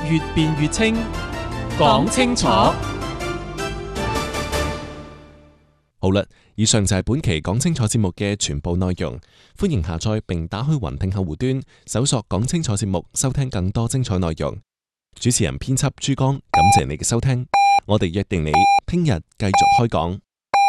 越辯越清，講清楚。 好啦，以上就係本期講清楚節目嘅全部內容。歡迎下載並打開雲聽客戶端，搜索講清楚節目，收聽更多精彩內容。主持人編輯珠江，感謝你嘅收聽。我哋約定你聽日繼續開講。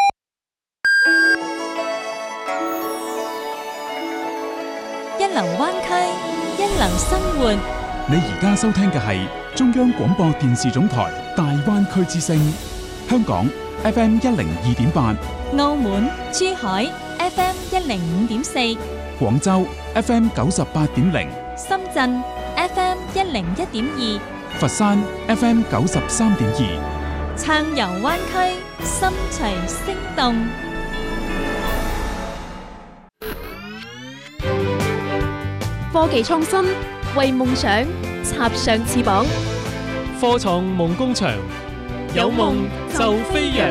一流灣區，一流生活。 你而家收聽嘅係中央廣播電視總台大灣區之聲，香港 FM 102.8， 澳門、珠海 FM 105.4， 廣州 FM 98.0， 深圳 FM 101.2， 佛山 FM 93.2， 暢遊灣區，心隨聲動。 科技創新，為夢想插上翅膀。 科創夢工場，有夢就飛揚。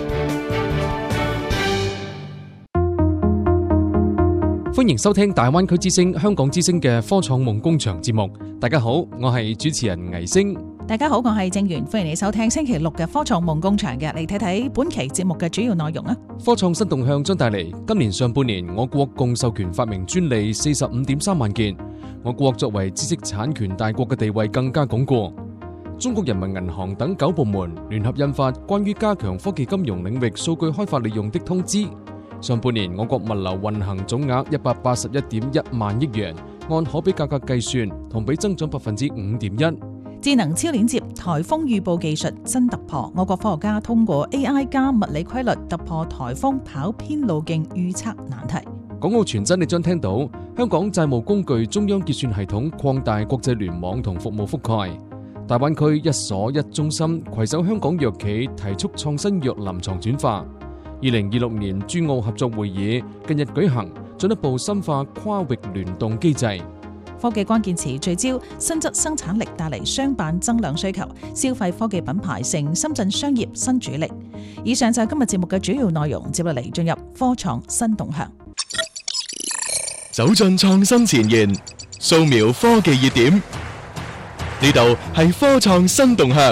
歡迎收聽大灣區之聲、香港之聲嘅科創夢工場節目。大家好，我係主持人倪星。 大家好，我係正源，歡迎你收聽星期六嘅科創夢工場嘅，嚟睇睇本期節目嘅主要內容啊。 科創新動向將帶嚟今年上半年我國共授權發明專利45.3萬件，我國作為知識產權大國嘅地位更加鞏固。中國人民銀行等9部門聯合印發關於加強科技金融領域數據開發利用的通知。上半年我國物流運行總額181.1萬億元，按可比價格計算，同比增長5.1%。 智能超鏈接颱風預報技術新突破，我國科學家通過 AI 加物理規律突破颱風跑偏路徑預測難題。 港澳傳真你將聽到香港債務工具中央結算系統擴大國際聯網同服務覆蓋。大灣區一所一中心攜手香港藥企提速創新藥臨床轉化。2026年珠澳合作會議近日舉行，進一步深化跨域聯動機制。 科技關鍵詞聚焦新質生產力帶嚟商辦增量需求，消費科技品牌成深圳商業新主力。以上就係今日節目嘅主要內容，接落嚟進入科創新動向。 走進創新前沿，掃描科技熱點，呢度係科創新動向。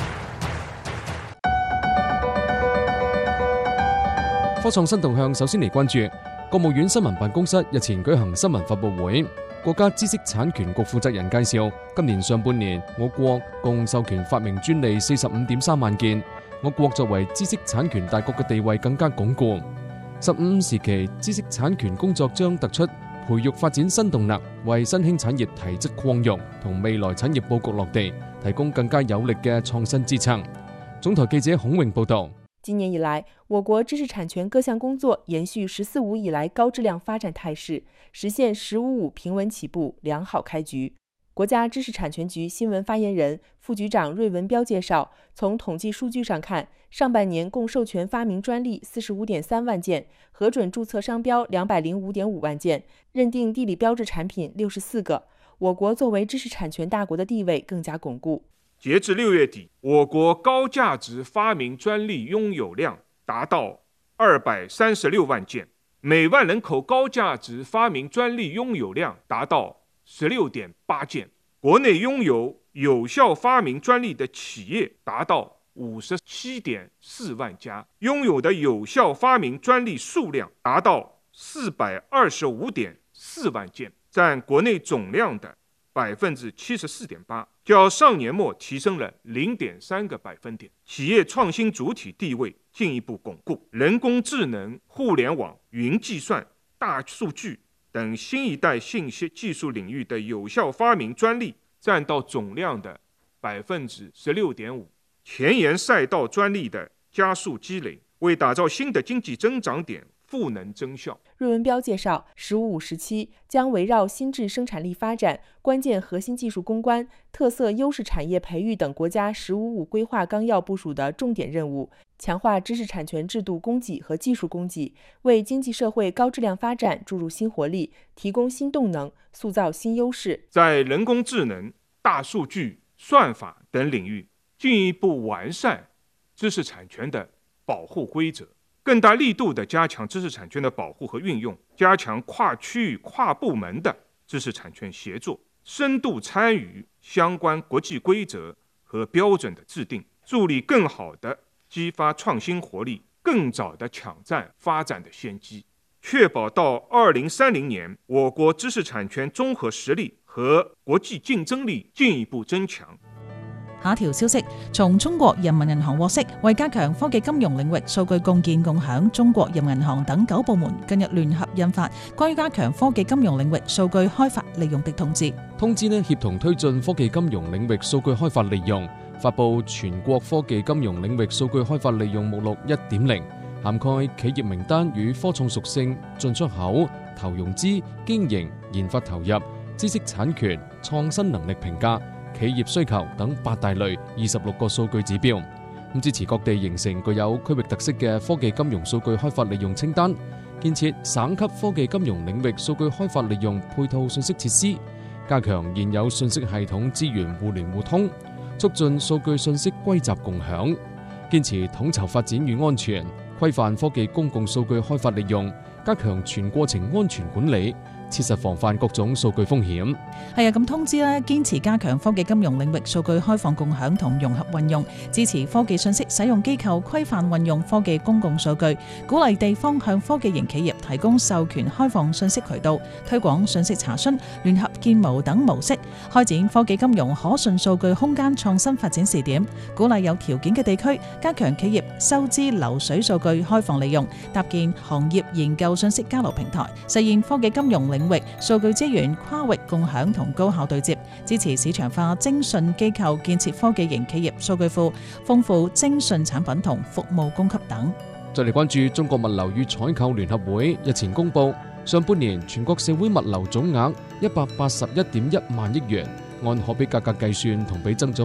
科創新動向首先嚟關注國務院新聞辦公室日前舉行新聞發佈會。國家知識產權局負責人介紹，今年上半年我國共授權發明專利45.3萬件，我國作為知識產權大國嘅地位更加鞏固。15時期知識產權工作將突出培育發展新動能，為新興產業提質擴容同未來產業佈局落地提供更加有力嘅創新支撐。總台記者孔穎報道。 今年以來，我國知識產權各項工作延續“14+5”以來高質量發展態勢，實現“15+5”平穩起步、良好開局。國家知識產權局新聞發言人、副局長芮文彪介紹，從統計數據上看，上半年共授權發明專利45.3萬件，核准註冊商標205.5萬件，認定地理標誌產品64個。我國作為知識產權大國的地位更加鞏固。 截至6月底，我國高價值發明專利擁有量達到236萬件，每萬人口高價值發明專利擁有量達到16.8件，國內擁有有效發明專利的企業達到57.4萬家，擁有的有效發明專利數量達到425.4萬件，佔國內總量的74.8%，較上年末提升了0.3個百分點，企業創新主體地位進一步鞏固。人工智能、互聯網、雲計算、大數據等新一代信息技術領域的有效發明專利佔到總量的16.5%，前沿賽道專利的加速積累，為打造新的經濟增長點賦能增效。 芮文彪介紹，“15+5”時期將圍繞新質生產力發展、關鍵核心技術攻關、特色優勢產業培育等國家“15+5”規劃綱要部署的重點任務，強化知識產權制度供給和技術供給，為經濟社會高質量發展注入新活力，提供新動能，塑造新優勢。 在人工智能、大數據、算法等領域，進一步完善知識產權的保護規則，更大力度地加強知識產權的保護和運用，加強跨區域、跨部門的知識產權協作，深度參與相关国际规则和标准的制定，助力更好地激发创新活力，更早地抢占发展的先机，确保到2030年，我国知識產權綜合實力和國際競爭力進一步增強。 下一條消息，從中國人民銀行獲悉，為加強科技金融領域數據共建共享，中國人民銀行等9部門近日聯合印發關於加強科技金融領域數據開發利用的通知。 通知協同推進科技金融領域數據開發利用，發布全國科技金融領域數據開發利用目錄 1.0， 涵蓋企業名單與科創屬性、進出口、投融資、經營、研發投入、知識產權、創新能力評價、企業需求等8大類26個數據指標，支持各地形成具有區域特色嘅科技金融數據開發利用清單，建設省級科技金融領域數據開發利用配套信息設施，加強現有信息系統資源互聯互通，促進數據信息歸集共享，堅持統籌發展與安全，規範科技公共數據開發利用，加強全過程安全管理，切實防範各種數據風險。 係啊，咁通知咧，堅持加強科技金融領域數據開放共享同融合運用，支持科技信息使用機構規範運用科技公共數據，鼓勵地方向科技型企業提供授權開放信息渠道，推廣信息查詢、聯合建模等模式，開展科技金融可信數據空間創新發展試點，鼓勵有條件嘅地區加強企業收支流水數據開放利用，搭建行業研究信息交流平台，實現科技金融領域數據資源跨域共享同高效對接，支持市場化徵信機構建設科技型企業數據庫，豐富徵信產品同服務供給等。 再嚟關注中國物流與採購聯合會日前公佈，上半年全國社會物流總額181.1萬億元，按可比價格計算，同比增長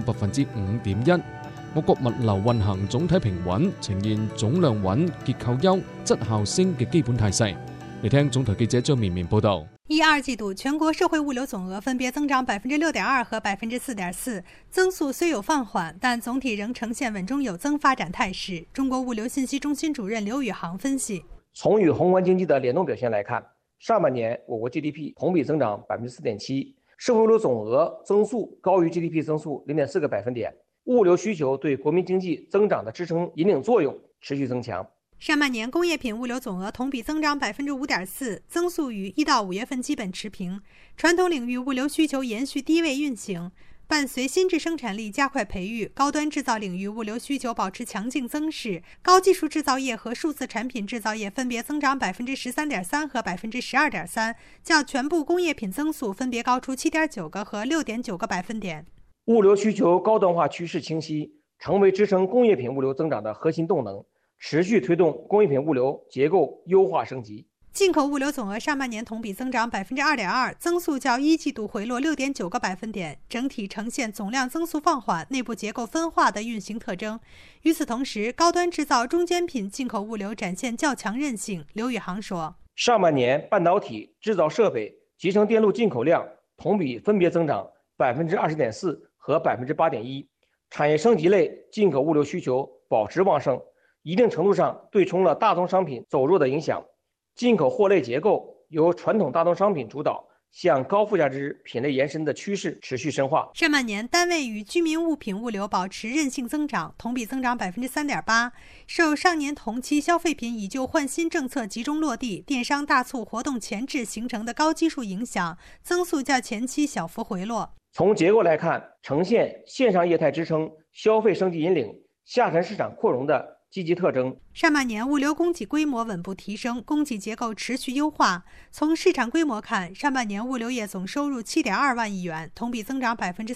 5.1%。我國物流運行總體平穩，呈現總量穩、結構優、質效升嘅基本態勢。嚟聽總台記者張綿綿報導。 1、2季度全國社會物流總額分別增長6.2%和4.4%，增速雖有放緩，但總體仍呈現穩中有增發展態勢。中國物流信息中心主任劉宇航分析， 從與宏觀經濟的聯動表現來看，上半年我國 GDP 同比增長4.7%，社會物流總額增速高於 GDP 增速0.4個百分點，物流需求對國民經濟增長的支撐引領作用持續增強。 上半年工業品物流總額同比增長5.4%，增速與1到5月份基本持平。傳統領域物流需求延續低位運行，伴隨新質生產力加快培育，高端製造領域物流需求保持強勁增勢。高技術製造業和數字產品製造業分別增長13.3%和12.3%，較全部工業品增速分別高出7.9個和6.9個百分點。 物流需求高端化趨勢清晰，成為支撐工業品物流增長的核心動能。持續推動工業品物流結構優化升級。 進口物流總額上半年同比增長2.2%，增速較1季度回落6.9個百分點，整體呈現總量增速放緩、內部結構分化的運行特徵。與此同時，高端製造中間品進口物流展現較強韌性。劉宇航說， 上半年半導體、製造設備、集成電路進口量同比分別增長20.4%和8.1%，產業升級類進口物流需求保持旺盛，一定程度上對沖了大宗商品走弱的影響，進口貨類結構由傳統大宗商品主導，向高附加值品類延伸的趨勢持續深化。 上半年單位與居民物品物流保持韌性增長，同比增長3.8%。受上年同期消費品以舊換新政策集中落地、電商大促活動前置形成的高基數影響，增速較前期小幅回落。 從結構來看，呈現線上業態支撐、消費升級引領、下沉市場擴容的積極特徵。 上半年物流供給規模穩步提升，供給結構持續優化。從市場規模看，上半年物流業總收入7.2萬億元，同比增長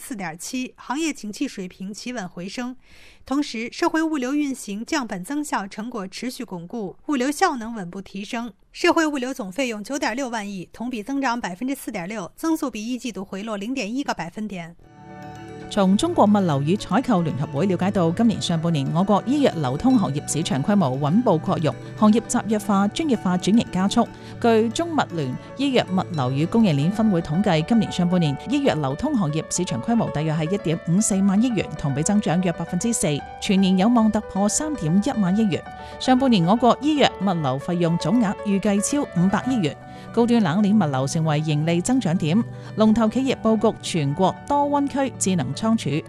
4.7%，行業景氣水平企穩回升。同時，社會物流運行降本增效成果持續鞏固，物流效能穩步提升。社會物流總費用9.6萬億，同比增長4.6%，增速比一季度回落0.1個百分點。 從中國物流與採購聯合會了解到，今年上半年我國醫藥流通行業市場規模穩步擴容，行業集約化、專業化轉型加速。據中物聯醫藥物流與供應鏈分會統計，今年上半年醫藥流通行業市場規模大約係1.54萬億元，同比增長約4%，全年有望突破3.1萬億元。上半年我國醫藥物流費用總額預計超500億元。 高端冷鏈物流成為盈利增長點，龍頭企業佈局全國多溫區智能倉儲，